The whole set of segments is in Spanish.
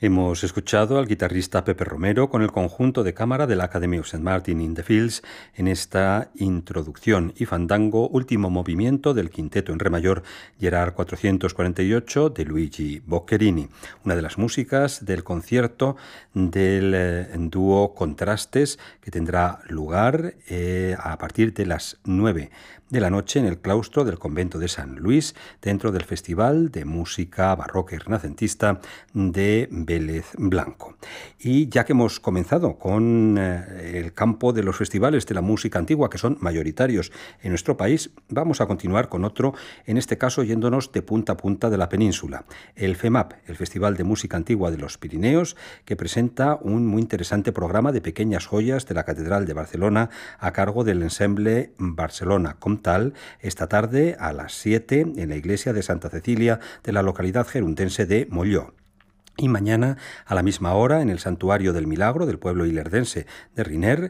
Hemos escuchado al guitarrista Pepe Romero con el conjunto de cámara de la Academy of St. Martin in the Fields en esta introducción y fandango, último movimiento del quinteto en re mayor Gerard 448 de Luigi Boccherini, una de las músicas del concierto del dúo Contrastes que tendrá lugar a partir de las 9 de la noche en el claustro del convento de San Luis, dentro del Festival de Música Barroca y Renacentista de Vélez Blanco. Y ya que hemos comenzado con el campo de los festivales de la música antigua, que son mayoritarios en nuestro país, vamos a continuar con otro, en este caso yéndonos de punta a punta de la península, el FEMAP, el Festival de Música Antigua de los Pirineos, que presenta un muy interesante programa de pequeñas joyas de la Catedral de Barcelona a cargo del ensemble Barcelona Comtal, esta tarde a las 7 en la iglesia de Santa Cecilia de la localidad gerundense de Molló. Y mañana, a la misma hora, en el Santuario del Milagro del pueblo ilerdense de Riner,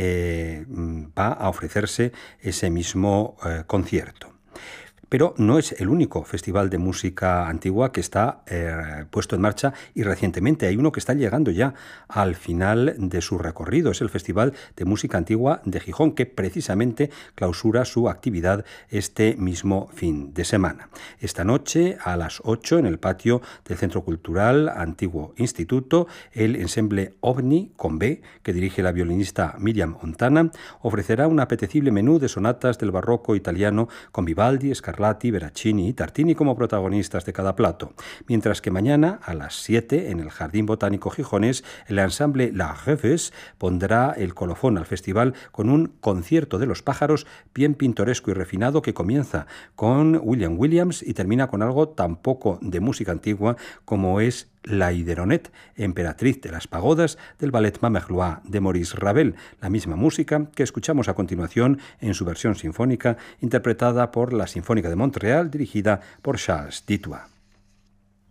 va a ofrecerse ese mismo concierto. Pero no es el único festival de música antigua que está puesto en marcha y recientemente hay uno que está llegando ya al final de su recorrido. Es el Festival de Música Antigua de Gijón, que precisamente clausura su actividad este mismo fin de semana. Esta noche a las 8 en el patio del Centro Cultural Antiguo Instituto, el ensemble OVNI con B, que dirige la violinista Miriam Ontana, ofrecerá un apetecible menú de sonatas del barroco italiano con Vivaldi, Scarlatti, Veracini y Tartini como protagonistas de cada plato, mientras que mañana a las 7 en el Jardín Botánico Gijonés el ensamble La Reveuse pondrá el colofón al festival con un concierto de los pájaros bien pintoresco y refinado que comienza con William Williams y termina con algo tampoco de música antigua como es La Hidronet, emperatriz de las pagodas del ballet Mamerlois de Maurice Ravel, la misma música que escuchamos a continuación en su versión sinfónica interpretada por la Sinfónica de Montreal dirigida por Charles Ditois.